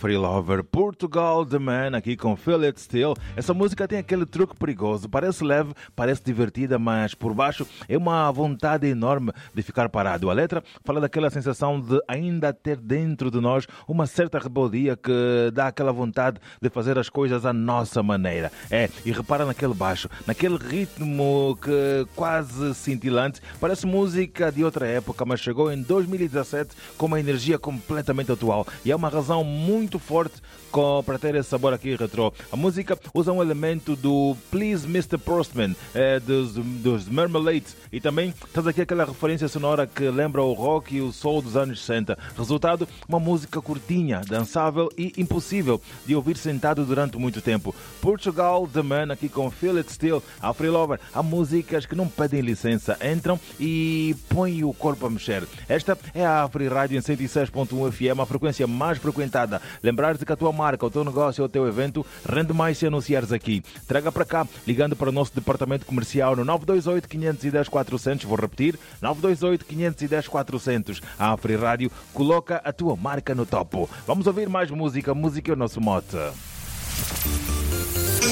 Free Lover, Portugal The Man, aqui com Feel It Still. Essa música tem aquele truque perigoso, parece leve, parece divertida, mas por baixo é uma vontade enorme de ficar parado. A letra fala daquela sensação de ainda ter dentro de nós uma certa rebeldia que dá aquela vontade de fazer as coisas à nossa maneira. E repara naquele baixo, naquele ritmo que quase cintilante, parece música de outra época, mas chegou em 2017 com uma energia completamente atual. E é uma razão muito forte para ter esse sabor aqui retrô. A música usa um elemento do Please Mr. Postman, dos Marmalades, e também traz aqui aquela referência sonora que lembra o rock e o soul dos anos 60. Resultado, uma música curtinha, dançável e impossível de ouvir sentado durante muito tempo. Portugal The Man, aqui com Feel It Still, a Free Lover. Há músicas que não pedem licença, entram e põem o corpo a mexer. Esta é a Free Rádio em 106.1 FM, a frequência mais frequentada. Lembrar-te que a tua marca, o teu negócio ou o teu evento rende mais se anunciares aqui. Traga para cá, ligando para o nosso departamento comercial no 928 510 400. Vou repetir, 928 510 400. A Free Rádio coloca a tua marca no topo. Vamos ouvir mais música. Música é o nosso mote.